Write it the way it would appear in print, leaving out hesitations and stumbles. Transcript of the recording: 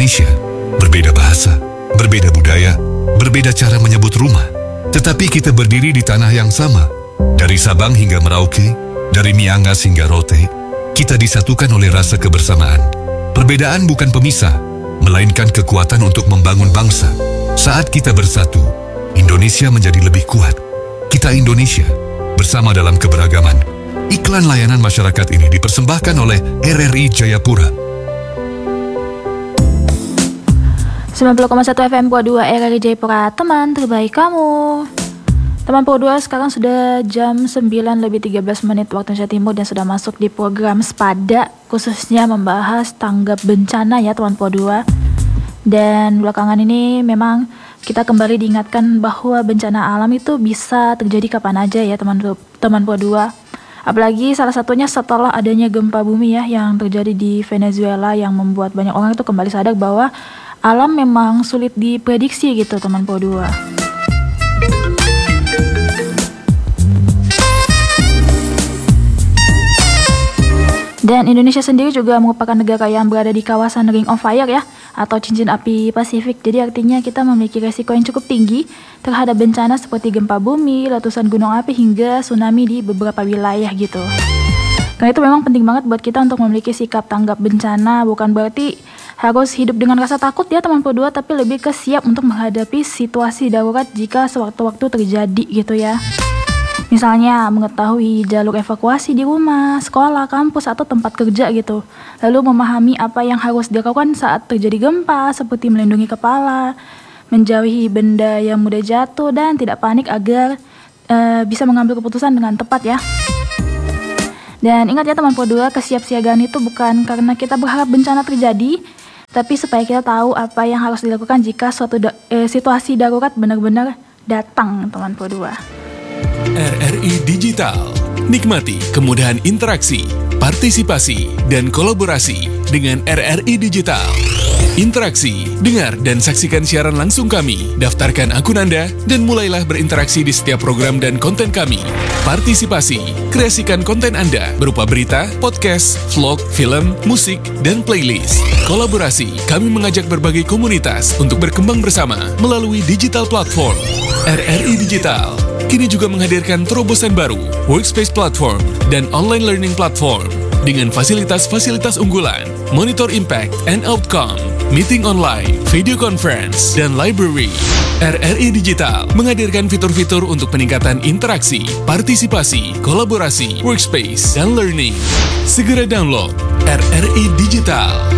Indonesia. Berbeda bahasa, berbeda budaya, berbeda cara menyebut rumah. Tetapi kita berdiri di tanah yang sama. Dari Sabang hingga Merauke, dari Miangas hingga Rote, kita disatukan oleh rasa kebersamaan. Perbedaan bukan pemisah, melainkan kekuatan untuk membangun bangsa. Saat kita bersatu, Indonesia menjadi lebih kuat. Kita Indonesia, bersama dalam keberagaman. Iklan layanan masyarakat ini dipersembahkan oleh RRI Jayapura. 90,1 FM Pro 2 RRI Jayapura, teman terbaik kamu. Teman Pro 2, sekarang sudah jam 9:13 waktu Indonesia Timur dan sudah masuk di program Sepada, khususnya membahas tanggap bencana ya teman Pro 2. Dan belakangan ini memang kita kembali diingatkan bahwa bencana alam itu bisa terjadi kapan aja ya teman Pro 2. Apalagi salah satunya setelah adanya gempa bumi ya yang terjadi di Venezuela yang membuat banyak orang itu kembali sadar bahwa alam memang sulit diprediksi gitu teman Pro 2. Dan Indonesia sendiri juga merupakan negara yang berada di kawasan Ring of Fire ya, atau cincin api Pasifik. Jadi artinya kita memiliki resiko yang cukup tinggi terhadap bencana seperti gempa bumi, letusan gunung api, hingga tsunami di beberapa wilayah gitu. Karena itu memang penting banget buat kita untuk memiliki sikap tanggap bencana. Bukan berarti harus hidup dengan rasa takut ya teman Pro 2, tapi lebih ke siap untuk menghadapi situasi darurat jika sewaktu-waktu terjadi gitu ya. Misalnya mengetahui jalur evakuasi di rumah, sekolah, kampus, atau tempat kerja gitu. Lalu memahami apa yang harus dilakukan saat terjadi gempa, seperti melindungi kepala, menjauhi benda yang mudah jatuh, dan tidak panik agar bisa mengambil keputusan dengan tepat ya. Dan ingat ya teman Pro 2, kesiapsiagaan itu bukan karena kita berharap bencana terjadi, tapi supaya kita tahu apa yang harus dilakukan jika suatu situasi darurat benar-benar datang teman Pro 2. RRI Digital. Nikmati kemudahan interaksi, partisipasi, dan kolaborasi dengan RRI Digital. Interaksi, dengar dan saksikan siaran langsung kami. Daftarkan akun Anda dan mulailah berinteraksi di setiap program dan konten kami. Partisipasi, kreasikan konten Anda berupa berita, podcast, vlog, film, musik, dan playlist. Kolaborasi, kami mengajak berbagai komunitas untuk berkembang bersama melalui digital platform. RRI Digital kini juga menghadirkan terobosan baru, workspace platform, dan online learning platform dengan fasilitas-fasilitas unggulan, monitor impact and outcome, meeting online, video conference, dan library. RRI Digital menghadirkan fitur-fitur untuk peningkatan interaksi, partisipasi, kolaborasi, workspace, dan learning. Segera download RRI Digital.